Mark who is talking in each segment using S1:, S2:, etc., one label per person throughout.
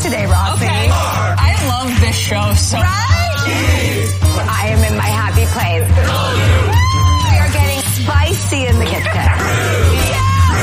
S1: today, Rossi.
S2: Okay. I love this show so much.
S1: Right? I am in my happy place. We are getting spicy in the kitchen. Yeah.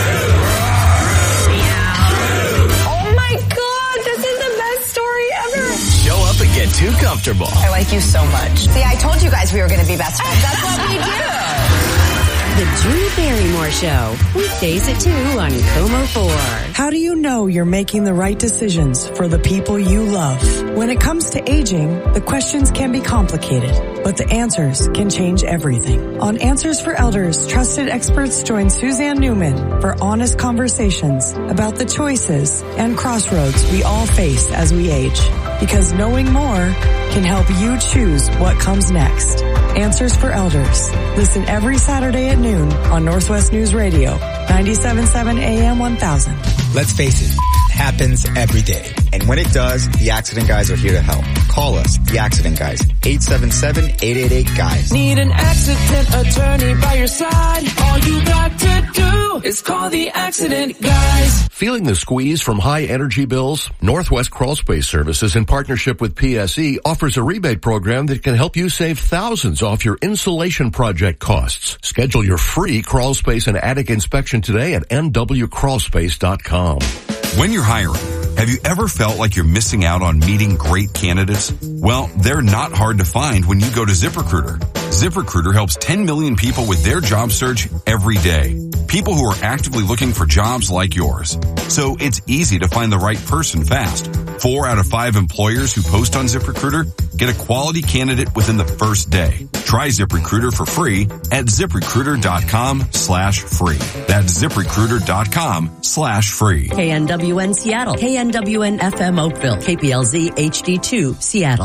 S1: Oh my God, this is the best story ever.
S3: Show up and get too comfortable.
S2: I like you so much.
S1: See, I told you guys we were going to be best friends. That's what we do.
S4: The Drew Barrymore Show, weekdays at 2 on Como 4.
S5: How do you know you're making the right decisions for the people you love? When it comes to aging, the questions can be complicated, but the answers can change everything. On Answers for Elders, trusted experts join Suzanne Newman for honest conversations about the choices and crossroads we all face as we age. Because knowing more can help you choose what comes next. Answers for Elders. Listen every Saturday at noon on Northwest News Radio, 97.7 AM 1000.
S6: Let's face it, it happens every day. And when it does, the Accident Guys are here to help. Call us, the Accident Guys, 877-888-GUYS.
S7: Need an accident attorney by your side? All you got to do is call the Accident Guys.
S8: Feeling the squeeze from high energy bills? Northwest Crawl Space Services, in partnership with PSE, offers a rebate program that can help you save thousands off your insulation project costs. Schedule your free crawl space and attic inspection today at nwcrawlspace.com.
S9: When you're hiring, have you ever felt like you're missing out on meeting great candidates? Well, they're not hard to find when you go to ZipRecruiter. ZipRecruiter helps 10 million people with their job search every day. People who are actively looking for jobs like yours. So it's easy to find the right person fast. 4 out of 5 employers who post on ZipRecruiter get a quality candidate within the first day. Try ZipRecruiter for free at ZipRecruiter.com/free. That's ZipRecruiter.com/free.
S4: KNWN Seattle, KNWN FM Oakville, KPLZ HD2 Seattle.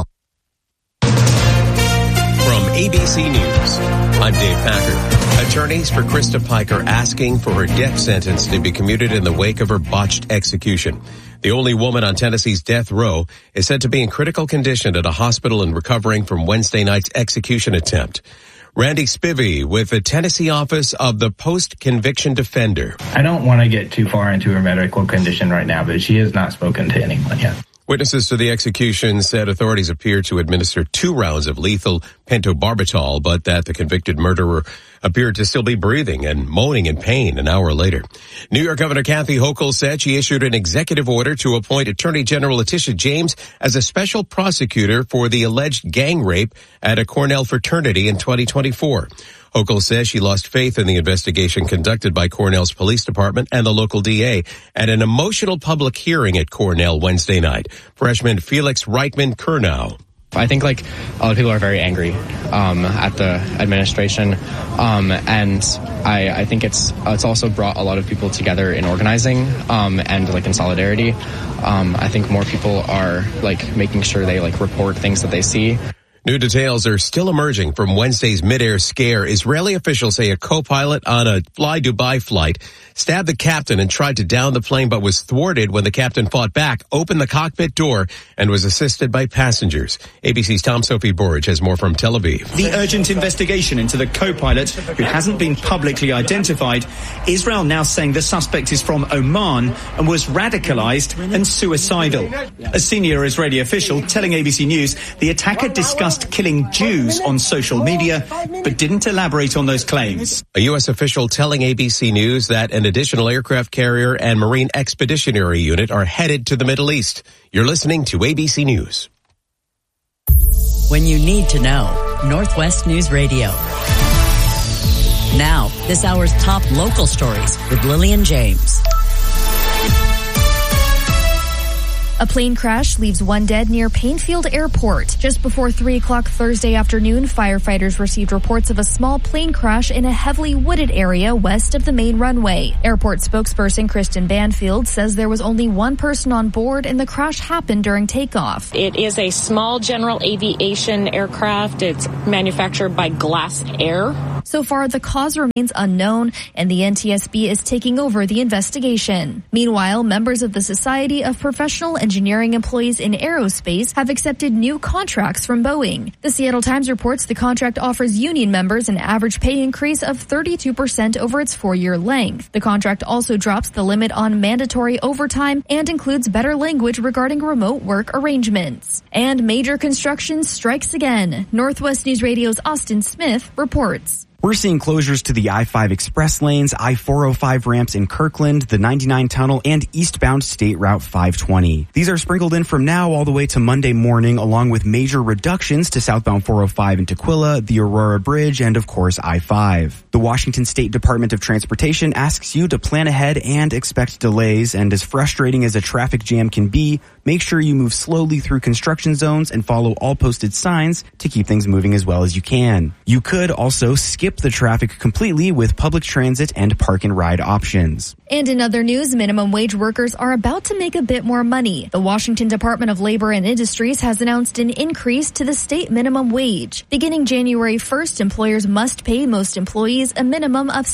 S3: From ABC News, I'm Dave Packard. Attorneys for Krista Piker asking for her death sentence to be commuted in the wake of her botched execution. The only woman on Tennessee's death row is said to be in critical condition at a hospital and recovering from Wednesday night's execution attempt. Randy Spivey with the Tennessee Office of the Post-Conviction Defender.
S10: I don't want to get too far into her medical condition right now, but she has not spoken to anyone yet.
S3: Witnesses to the execution said authorities appeared to administer 2 rounds of lethal pentobarbital, but that the convicted murderer appeared to still be breathing and moaning in pain an hour later. New York Governor Kathy Hochul said she issued an executive order to appoint Attorney General Letitia James as a special prosecutor for the alleged gang rape at a Cornell fraternity in 2024. Hochul says she lost faith in the investigation conducted by Cornell's police department and the local DA at an emotional public hearing at Cornell Wednesday night. Freshman Felix Reichman-Kurnow.
S11: I think a lot of people are very angry at the administration, and I think it's also brought a lot of people together in organizing and in solidarity. I think more people are making sure they report things that they see.
S3: New details are still emerging from Wednesday's mid-air scare. Israeli officials say a co-pilot on a Fly Dubai flight stabbed the captain and tried to down the plane but was thwarted when the captain fought back, opened the cockpit door, and was assisted by passengers. ABC's Tom Sophie Borage has more from Tel Aviv.
S12: The urgent investigation into the co-pilot, who hasn't been publicly identified. Israel now saying the suspect is from Oman and was radicalized and suicidal. A senior Israeli official telling ABC News the attacker discussed killing Jews on social media, but didn't elaborate on those claims.
S3: A U.S. official telling ABC News that an additional aircraft carrier and Marine Expeditionary Unit are headed to the Middle East. You're listening to ABC News.
S4: When you need to know, Northwest News Radio. Now, this hour's top local stories with Lillian James.
S13: A plane crash leaves 1 dead near Painfield Airport. Just before 3 o'clock Thursday afternoon, firefighters received reports of a small plane crash in a heavily wooded area west of the main runway. Airport spokesperson Kristen Banfield says there was only 1 person on board and the crash happened during takeoff.
S14: It is a small general aviation aircraft. It's manufactured by Glass Air.
S13: So far, the cause remains unknown, and the NTSB is taking over the investigation. Meanwhile, members of the Society of Professional Engineering Employees in Aerospace have accepted new contracts from Boeing. The Seattle Times reports the contract offers union members an average pay increase of 32% over its 4-year length. The contract also drops the limit on mandatory overtime and includes better language regarding remote work arrangements. And major construction strikes again. Northwest News Radio's Austin Smith reports.
S14: We're seeing closures to the I-5 express lanes, I-405 ramps in Kirkland, the 99 tunnel, and eastbound State Route 520. These are sprinkled in from now all the way to Monday morning, along with major reductions to southbound 405 in Tukwila, the Aurora Bridge, and of course I-5. The Washington State Department of Transportation asks you to plan ahead and expect delays, and as frustrating as a traffic jam can be, make sure you move slowly through construction zones and follow all posted signs to keep things moving as well as you can. You could also skip the traffic completely with public transit and park and ride options.
S13: And in other news, minimum wage workers are about to make a bit more money. The Washington Department of Labor and Industries has announced an increase to the state minimum wage. Beginning January 1st, employers must pay most employees a minimum of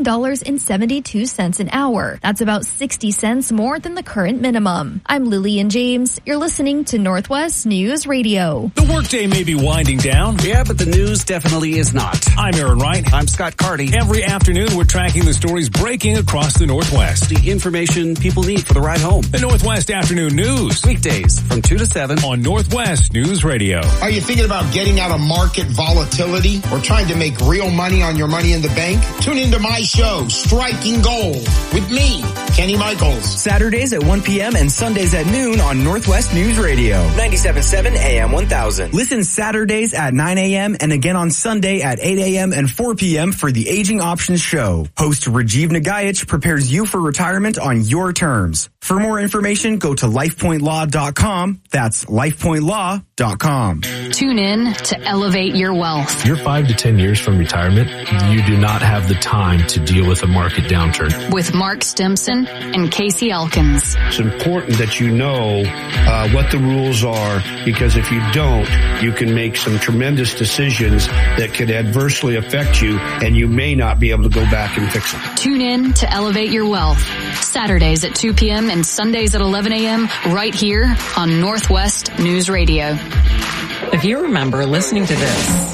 S13: $17.72 an hour. That's about 60 cents more than the current minimum. I'm Lillian James. You're listening to Northwest News Radio.
S15: The workday may be winding down. Yeah, but the news definitely is not. I'm Aaron Wright. I'm Scott Carty. Every afternoon, we're tracking the stories breaking across the Northwest. The information people need for the ride home. The Northwest Afternoon News. Weekdays from 2 to 7 on Northwest News Radio.
S16: Are you thinking about getting out of market volatility or trying to make real money on your money in the bank? Tune into my show, Striking Gold, with me, Kenny Michaels.
S17: Saturdays at 1 p.m. and Sundays at noon on Northwest News Radio. 97.7 AM 1000. Listen Saturdays at 9 a.m. and again on Sunday at 8 a.m. and 4 p.m. for the Aging Options Show. Host Rajiv Nagayich prepares you for retirement on your terms. For more information, go to lifepointlaw.com. That's lifepointlaw.com.
S18: Tune in to Elevate Your Wealth.
S19: You're 5 to 10 years from retirement. You do not have the time to deal with a market downturn.
S18: With Mark Stimson and Casey Elkins.
S20: It's important that you know what the rules are, because if you don't, you can make some tremendous decisions that could adversely affect you, and you may not be able to go back and fix them.
S18: Tune in to Elevate Your Wealth. Saturdays at 2 p.m. and Sundays at 11 a.m. right here on Northwest News Radio.
S21: If you remember listening to this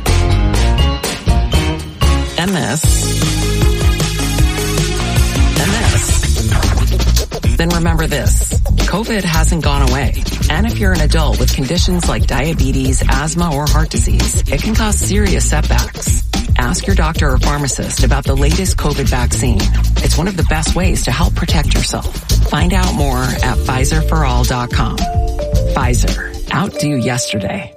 S21: and this and this, then remember this. COVID hasn't gone away. And if you're an adult with conditions like diabetes, asthma, or heart disease, it can cause serious setbacks. Ask your doctor or pharmacist about the latest COVID vaccine. It's one of the best ways to help protect yourself. Find out more at PfizerForAll.com. Pfizer. Outdo yesterday.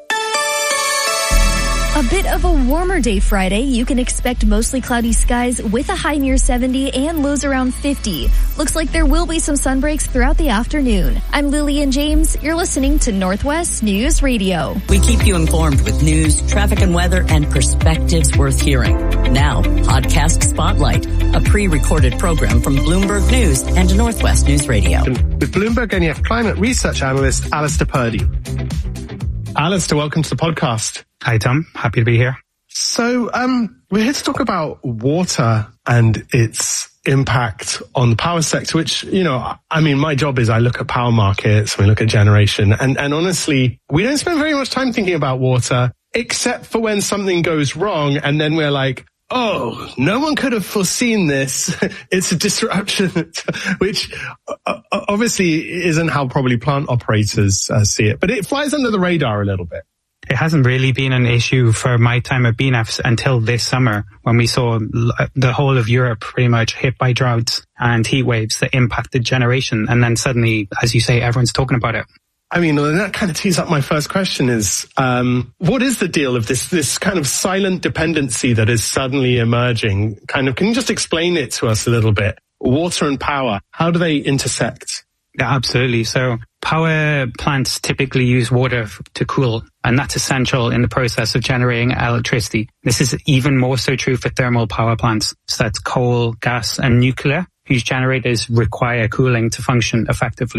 S13: A bit of a warmer day Friday. You can expect mostly cloudy skies with a high near 70 and lows around 50. Looks like there will be some sun breaks throughout the afternoon. I'm Lillian James. You're listening to Northwest News Radio.
S4: We keep you informed with news, traffic and weather, and perspectives worth hearing. Now, Podcast Spotlight, a pre-recorded program from Bloomberg News and Northwest News Radio.
S22: With Bloomberg NEF climate research analyst Alistair Purdy. Alistair, welcome to the podcast.
S10: Hi, Tom. Happy to be here.
S22: So, we're here to talk about water and its impact on the power sector, which, my job is I look at power markets, we look at generation, and honestly, we don't spend very much time thinking about water, except for when something goes wrong, and then we're like, oh, no one could have foreseen this. It's a disruption, which obviously isn't how probably plant operators see it, but it flies under the radar a little bit.
S10: It hasn't really been an issue for my time at BNEF until this summer, when we saw the whole of Europe pretty much hit by droughts and heat waves that impacted generation. And then suddenly, as you say, everyone's talking about it.
S22: That kind of tees up my first question is, what is the deal of this kind of silent dependency that is suddenly emerging? Can you just explain it to us a little bit? Water and power, how do they intersect?
S10: Yeah, absolutely. So power plants typically use water to cool, and that's essential in the process of generating electricity. This is even more so true for thermal power plants. So that's coal, gas, and nuclear, whose generators require cooling to function effectively.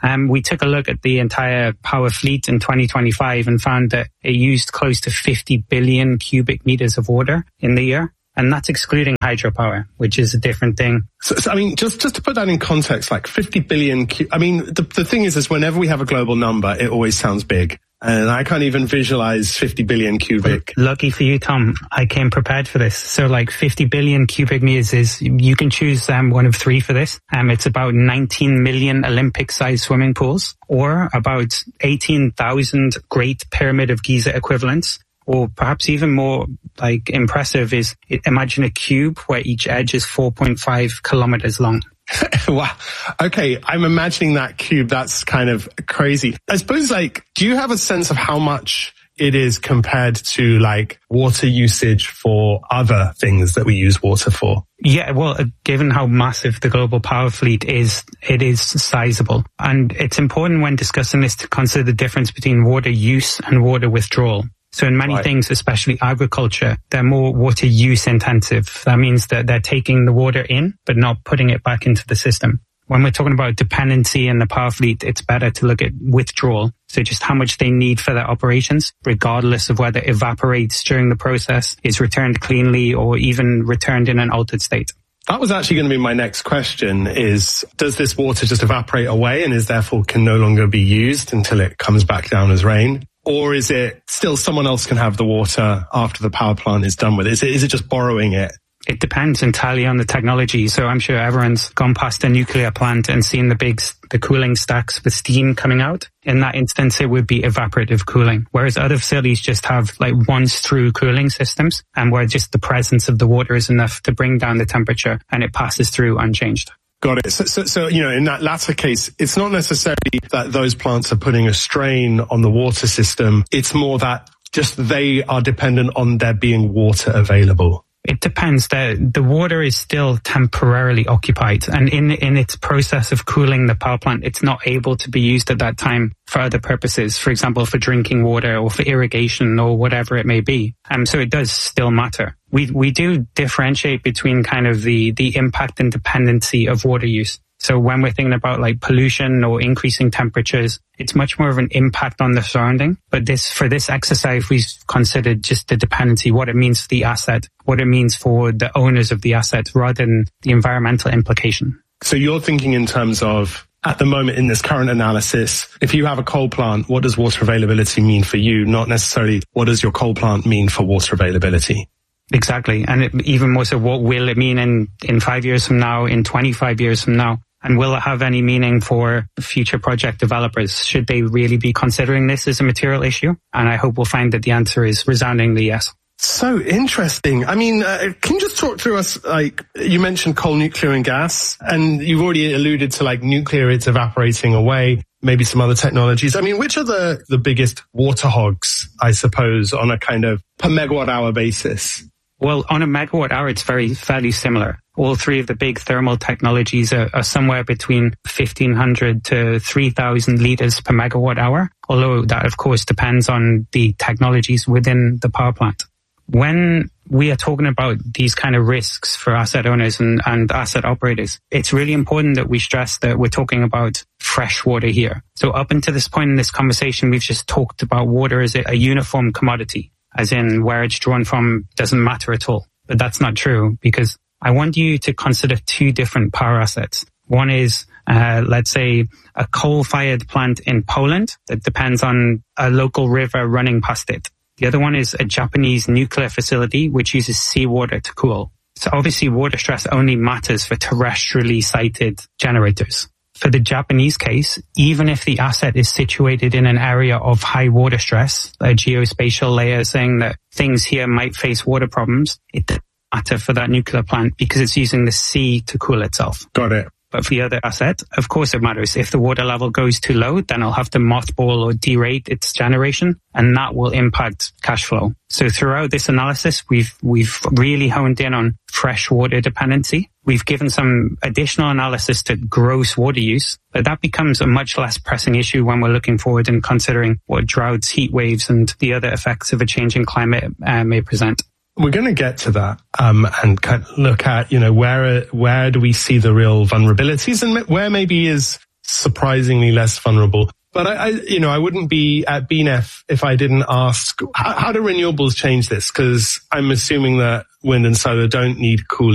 S10: We took a look at the entire power fleet in 2025 and found that it used close to 50 billion cubic meters of water in the year. And that's excluding hydropower, which is a different thing.
S22: So I mean, just to put that in context, like 50 billion, I mean, the thing is whenever we have a global number, it always sounds big. And I can't even visualize 50 billion cubic.
S10: Lucky for you, Tom, I came prepared for this. So like 50 billion cubic meters is, you can choose one of three for this. It's about 19 million Olympic-sized swimming pools, or about 18,000 Great Pyramid of Giza equivalents. Or perhaps even more like impressive is, imagine a cube where each edge is 4.5 kilometers long.
S22: Wow. Okay, I'm imagining that cube. That's kind of crazy. I suppose, like, do you have a sense of how much it is compared to like water usage for other things that we use water for?
S10: Yeah, well, given how massive the global power fleet is, it is sizable. And it's important when discussing this to consider the difference between water use and water withdrawal. So in many things, especially agriculture, they're more water use intensive. That means that they're taking the water in, but not putting it back into the system. When we're talking about dependency in the power fleet, it's better to look at withdrawal. So just how much they need for their operations, regardless of whether it evaporates during the process, is returned cleanly, or even returned in an altered state.
S22: That was actually going to be my next question is, does this water just evaporate away and is therefore can no longer be used until it comes back down as rain? Or is it still someone else can have the water after the power plant is done with it? Is it just borrowing it?
S10: It depends entirely on the technology. So I'm sure everyone's gone past a nuclear plant and seen the cooling stacks with steam coming out. In that instance, it would be evaporative cooling. Whereas other facilities just have like once-through cooling systems, and where just the presence of the water is enough to bring down the temperature and it passes through unchanged.
S22: Got it. So, you know, in that latter case, it's not necessarily that those plants are putting a strain on the water system. It's more that just they are dependent on there being water available.
S10: It depends. The water is still temporarily occupied, and in its process of cooling the power plant, it's not able to be used at that time for other purposes, for example, for drinking water or for irrigation or whatever it may be. So it does still matter. We do differentiate between kind of the impact and dependency of water use. So when we're thinking about like pollution or increasing temperatures, it's much more of an impact on the surrounding. But for this exercise, we've considered just the dependency, what it means for the asset, what it means for the owners of the asset, rather than the environmental implication.
S22: So you're thinking in terms of, at the moment in this current analysis, if you have a coal plant, what does water availability mean for you? Not necessarily what does your coal plant mean for water availability?
S10: Exactly. And even more so, what will it mean in 5 years from now, in 25 years from now? And will it have any meaning for future project developers? Should they really be considering this as a material issue? And I hope we'll find that the answer is resoundingly yes.
S22: So interesting. I mean, can you just talk through us, like, you mentioned coal, nuclear and gas, and you've already alluded to like nuclear, it's evaporating away, maybe some other technologies. I mean, which are the biggest water hogs, I suppose, on a kind of per megawatt hour basis?
S10: Well, on a megawatt hour, it's fairly similar. All three of the big thermal technologies are somewhere between 1,500 to 3,000 litres per megawatt hour, although that, of course, depends on the technologies within the power plant. When we are talking about these kind of risks for asset owners and asset operators, it's really important that we stress that we're talking about fresh water here. So up until this point in this conversation, we've just talked about water as a uniform commodity, as in where it's drawn from doesn't matter at all. But that's not true, because I want you to consider two different power assets. One is, let's say, a coal-fired plant in Poland that depends on a local river running past it. The other one is a Japanese nuclear facility which uses seawater to cool. So obviously water stress only matters for terrestrially sited generators. For the Japanese case, even if the asset is situated in an area of high water stress, a geospatial layer saying that things here might face water problems, it doesn't matter for that nuclear plant because it's using the sea to cool itself.
S22: Got it.
S10: But for the other asset, of course it matters. If the water level goes too low, then I'll have to mothball or derate its generation, and that will impact cash flow. So throughout this analysis, we've really honed in on fresh water dependency. We've given some additional analysis to gross water use, but that becomes a much less pressing issue when we're looking forward and considering what droughts, heat waves, and the other effects of a changing climate may present.
S22: We're going to get to that and kind of look at, you know, where do we see the real vulnerabilities and where maybe is surprisingly less vulnerable. But I wouldn't be at BNEF if I didn't ask, how do renewables change this? Because I'm assuming that wind and solar don't need cooling.